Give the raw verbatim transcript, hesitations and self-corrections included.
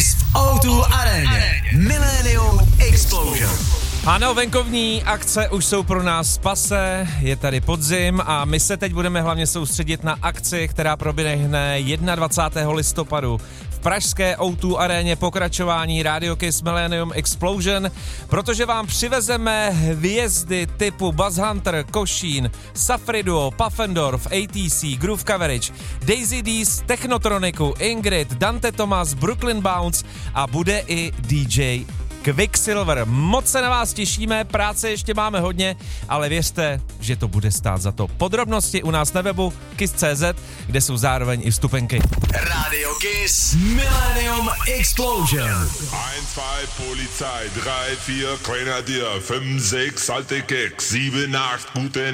Kiss v ó dva aréně. Millennium Explosion. Ano, venkovní akce už jsou pro nás pase, je tady podzim a my se teď budeme hlavně soustředit na akci, která proběhne dvacátého prvního listopadu v pražské ó dva aréně, pokračování Radio Kiss Millennium Explosion, protože vám přivezeme hvězdy typu Buzz Hunter, Košín, Safri Duo, Puffendorf, A T C, Groove Coverage, Daisy Dees, Technotroniku, Ingrid, Dante Thomas, Brooklyn Bounce a bude i D J Quicksilver. Moc se na vás těšíme, práce ještě máme hodně, ale věřte, že to bude stát za to. Podrobnosti u nás na webu kiss tečka cé zet, kde jsou zároveň i vstupenky. Radio Kiss Millennium Explosion. eins, zwei, Polizei, drei, vier, Grenadier, fünf, sechs, alte Keks, sieben, acht, gute